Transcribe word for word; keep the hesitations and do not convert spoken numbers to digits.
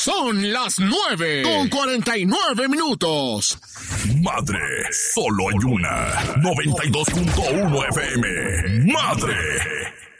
Son las nueve con cuarenta y nueve minutos. Madre, solo hay una. noventa y dos punto uno F M. Madre.